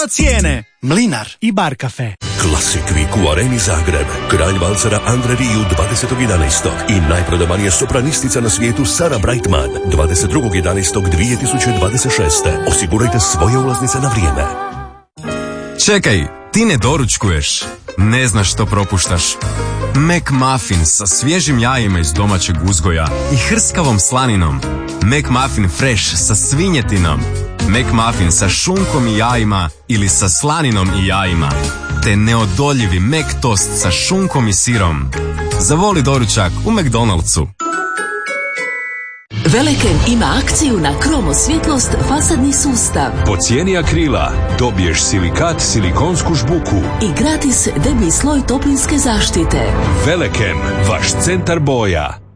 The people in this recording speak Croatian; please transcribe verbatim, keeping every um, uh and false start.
Cijene Mlinar i Bar Cafe. Klasik Week u Areni Zagreb. Kralj valcera Andre Rieu dvadesetog jedanaestog i najprodavanija sopranistica na svijetu Sara Brightman dvadeset drugog jedanaestog dvije tisuće dvadeset šeste. Osigurajte svoje ulaznice na vrijeme. Čekaj, ti ne doručkuješ, ne znaš što propuštaš. McMuffin sa svježim jajima iz domaćeg uzgoja i hrskavom slaninom. McMuffin Fresh sa svinjetinom. McMuffin sa šunkom i jajima ili sa slaninom i jajima. Te neodoljivi McToast sa šunkom i sirom. Zavoli doručak u McDonald'su. Veleken ima akciju na Kromo svjetlost fasadni sustav. Po cijeni akrila dobiješ silikat, silikonsku žbuku I gratis deblji sloj toplinske zaštite. Veleken, vaš centar boja.